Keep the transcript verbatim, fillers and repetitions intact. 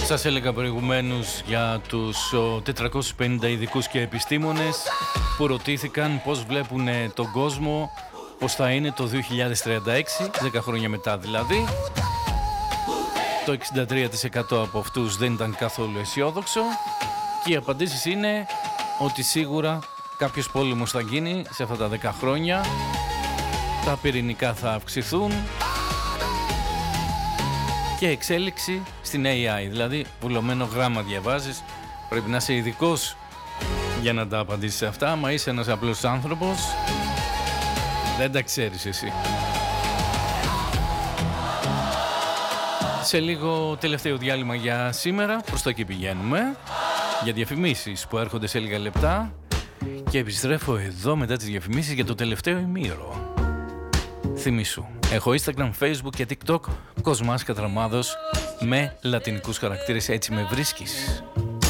Σας έλεγα προηγουμένως για τους τετρακόσιους πενήντα ειδικούς και επιστήμονες που ρωτήθηκαν πώς βλέπουν τον κόσμο, πώς θα είναι το δύο χιλιάδες τριάντα έξι, δέκα χρόνια μετά δηλαδή. Το εξήντα τρία τοις εκατό από αυτούς δεν ήταν καθόλου αισιόδοξο και οι απαντήσεις είναι ότι σίγουρα κάποιος πόλεμος θα γίνει σε αυτά τα δέκα χρόνια, τα πυρηνικά θα αυξηθούν και εξέλιξη στην έι άι, δηλαδή βουλωμένο γράμμα διαβάζεις, πρέπει να είσαι ειδικός για να τα απαντήσεις αυτά. Μα είσαι ένας απλός άνθρωπος, δεν τα ξέρεις εσύ. Σε λίγο τελευταίο διάλειμμα για σήμερα, προς τα εκεί πηγαίνουμε, για διαφημίσεις που έρχονται σε λίγα λεπτά και επιστρέφω εδώ μετά τις διαφημίσεις για το τελευταίο ημίωρο. Θυμήσου, έχω Instagram, Facebook και TikTok, Κοσμάς Κατραμάδος με λατινικούς χαρακτήρες, έτσι με βρίσκεις.